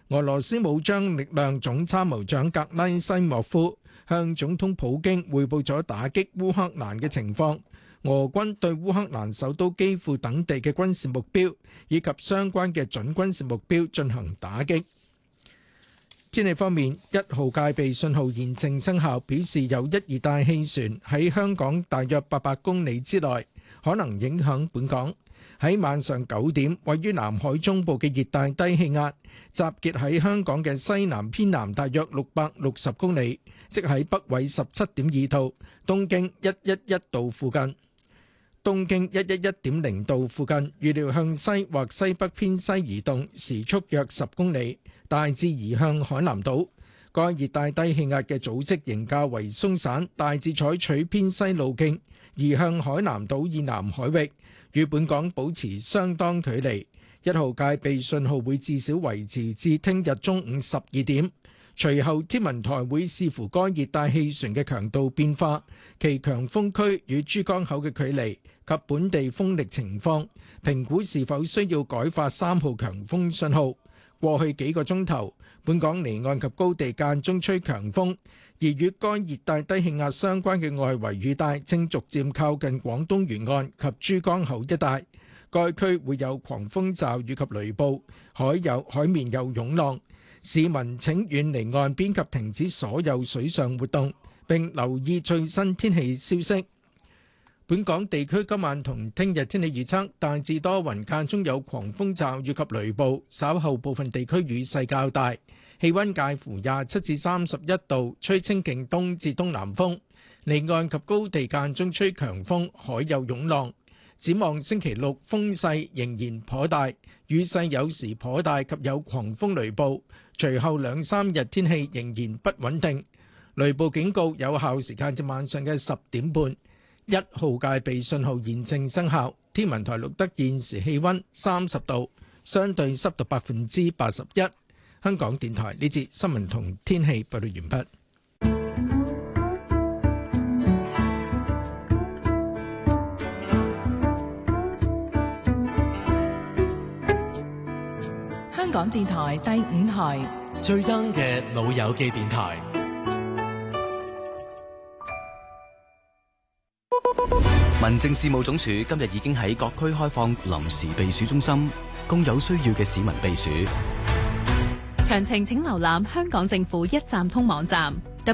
俄羅斯武裝力量總參謀長格拉西莫夫向總統普京匯報咗打擊烏克蘭嘅情況，俄軍對烏克蘭首都基輔等地嘅軍事目標以及相關嘅準軍事目標進行打擊。天氣方面，1號戒備信號現正生效，表示有一熱帶氣旋喺香港大約800公里之內，可能影響本港。喺晚上9點，位於南海中部嘅熱帶低氣壓集結喺香港嘅西南偏南大約660公里，即喺北緯17.2度、東經111度附近。東經111.0度附近，預料向西或西北偏西移動，時速約10公里，大致移向海南島。該熱帶低氣壓嘅組織仍較為鬆散，大致採取偏西路徑，移向海南島以南海域，與本港保持相當距離。1號戒備信號會至少維持至聽日中午12點。隨後天文台會視乎該熱帶氣旋嘅強度變化、其強風區與珠江口嘅距離及本地風力情況，評估是否需要改發3號強風信號。過去幾個鐘頭，本港離岸及高地間中吹強風，而與該熱帶低氣壓相關嘅外圍雨帶正逐漸靠近廣東沿岸及珠江口一帶，該區會有狂風驟雨及雷暴，海面有湧浪。市民請遠離岸邊及停止所有水上活動，並留意最新天氣消息。本港地區今晚同聽日天氣預測大致多雲，間中有狂風驟雨及雷暴，稍後部分地區雨勢較大，氣溫介乎27至31度，吹清勁東至東南風，離岸及高地間中吹強風，海有湧浪。展望星期六風勢仍然頗大，雨勢有時頗大及有狂風雷暴。隨後2、3日天氣仍然不穩定，雷暴警告有效時間至晚上嘅10點半。1號戒備信號現正生效。天文台錄得現時氣溫30度，相對濕度81%。香港電台呢節新聞同天氣報道完畢。 香港電台第5台最 young 嘅老友記電台。 民政事務總署今日已經喺各區開放臨時避暑中心，供有需要嘅市民避暑。 詳情請瀏覽香港政府一站通網站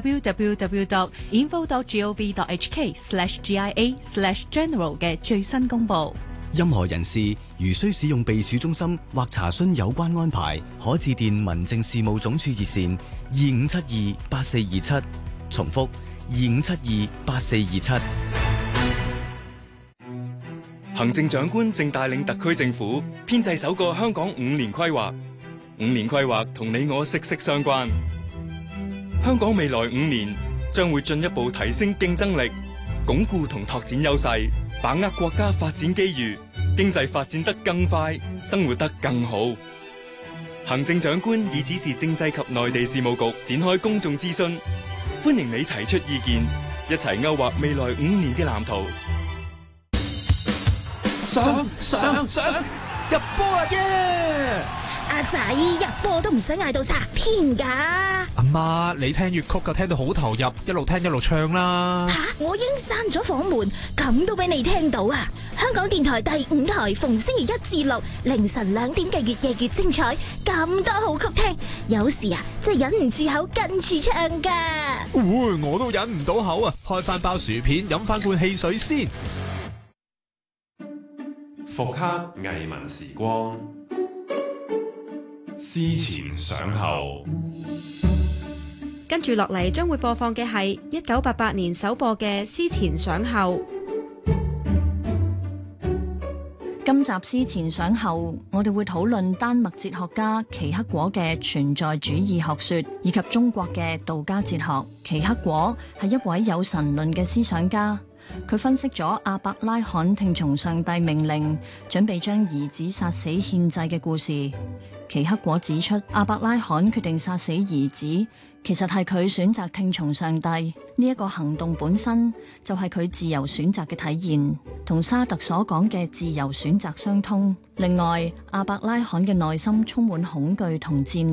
www.info.gov.hk/GIA/general 嘅最新公佈。 任何人士如需使用避暑中心或查詢有關安排，可致電民政事務總署熱線25728427，重複25728427。 行政長官正帶領特區政府編製首個香港5年規劃，5年規劃同你我息息相關。香港未來5年將會進一步提升競爭力，鞏固同拓展優勢，把握國家發展機遇，經濟發展得更快，生活得更好。行政長官已指示政制及內地事務局展開公眾諮詢，歡迎你提出意見，一齊勾畫未來5年嘅藍圖。 上入波啊耶！ 阿仔入波都唔使嗌到拆天噶。 阿媽，你聽粵曲就聽到好投入，一路聽一路唱啦。 吓，我已經閂咗房門，咁都俾你聽到啊！香港電台第5台逢星期1至6凌晨2點嘅越夜越精彩，咁多好曲聽，有時啊真係忍唔住口跟住唱噶。 我都忍唔到口啊！開翻包薯片，飲翻罐汽水先。 復刻藝文時光，思前想後。 跟住落嚟將會播放嘅係1988年首播嘅《思前想後》。 今集思前想後，我哋會討論丹麥哲學家齊克果嘅存在主義學說，以及中國嘅道家哲學。齊克果係一位有神論嘅思想家。佢分析咗亞伯拉罕聽從上帝命令，準備將兒子殺死獻祭嘅故事。齊克果指出，亞伯拉罕決定殺死兒子，其實係佢選擇聽從上帝。呢一個行動本身就係佢自由選擇嘅體現，同沙特所講嘅自由選擇相通。另外，亞伯拉罕嘅內心充滿恐懼同戰